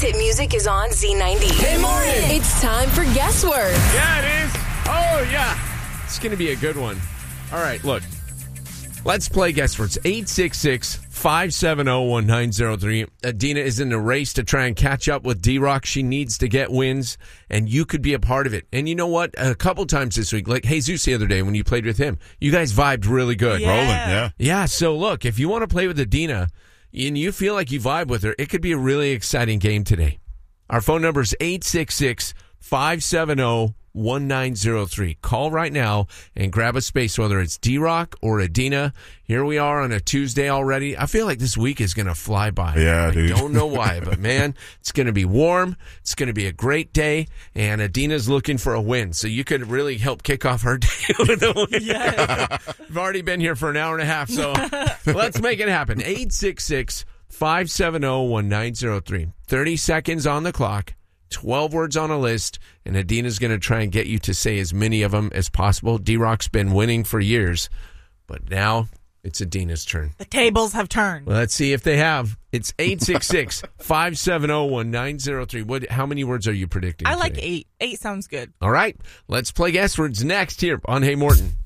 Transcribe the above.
hit music is on Z90. Hey, morning. It's time for Guess Word. Yeah, it is. Oh, yeah. It's going to be a good one. All right, look. Let's play Guess Words. 866-570-1903. Adina is in a race to try and catch up with D-Rock. She needs to get wins, and you could be a part of it. And you know what? A couple times this week, like Jesus the other day when you played with him, you guys vibed really good. Yeah. Rolling, yeah. Yeah, so look, if you want to play with Adina and you feel like you vibe with her, it could be a really exciting game today. Our phone number is 866-570-1903. Call right now and grab a space, whether it's D-Rock or Adina. Here we are on a Tuesday already. I feel like this week is going to fly by. Yeah, dude. I don't know why, but man, it's going to be warm. It's going to be a great day, and Adina's looking for a win. So you could really help kick off her day with a win. Yeah. We've already been here for an hour and a half, so let's make it happen. 866-570-1903. 30 seconds on the clock. 12 words on a list, and Adina's going to try and get you to say as many of them as possible. D-Rock's been winning for years, but now it's Adina's turn. The tables have turned. Well, let's see if they have. It's 866-570-1903. How many words are you predicting I like today? 8. 8 sounds good. All right, let's play Guess Words next here on Hey Morton.